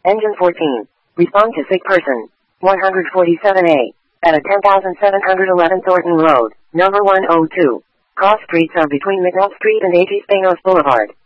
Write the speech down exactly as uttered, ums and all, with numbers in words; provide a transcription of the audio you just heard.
Engine fourteen. Respond to sick person. one forty-seven A. At a ten thousand seven hundred eleven Thornton Road, number one oh two. Cross streets are between McNutt Street and A G Spanos Boulevard.